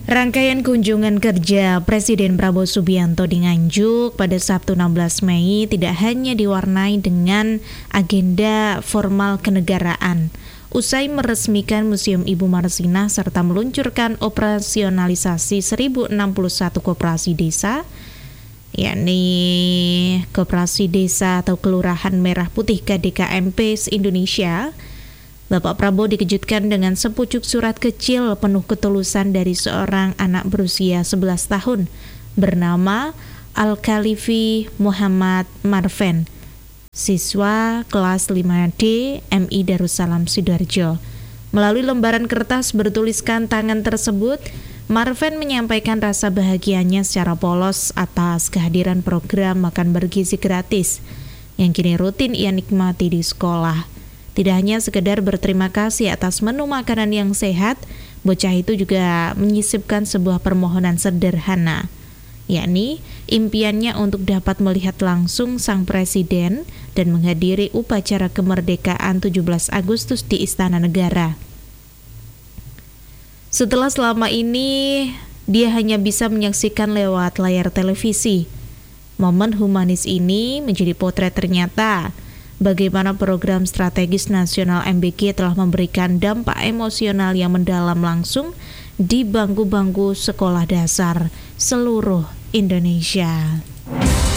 Rangkaian kunjungan kerja Presiden Prabowo Subianto di Nganjuk pada Sabtu 16 Mei tidak hanya diwarnai dengan agenda formal kenegaraan. Usai meresmikan Museum Ibu Marsinah serta meluncurkan operasionalisasi 1061 koperasi desa, yakni Koperasi Desa atau Kelurahan Merah Putih KDKMP se-Indonesia, Bapak Prabowo dikejutkan dengan sepucuk surat kecil penuh ketulusan dari seorang anak berusia 11 tahun bernama Al-Khalifi Muhammad Marven, siswa kelas 5D MI Darussalam Sidoarjo. Melalui lembaran kertas bertuliskan tangan tersebut, Marven menyampaikan rasa bahagianya secara polos atas kehadiran program makan bergizi gratis yang kini rutin ia nikmati di sekolah. Tidak hanya sekedar berterima kasih atas menu makanan yang sehat, bocah itu juga menyisipkan sebuah permohonan sederhana, yakni impiannya untuk dapat melihat langsung sang presiden dan menghadiri upacara kemerdekaan 17 Agustus di Istana Negara. Setelah selama ini dia hanya bisa menyaksikan lewat layar televisi, momen humanis ini menjadi potret ternyata bagaimana program strategis nasional MBG telah memberikan dampak emosional yang mendalam langsung di bangku-bangku sekolah dasar seluruh Indonesia.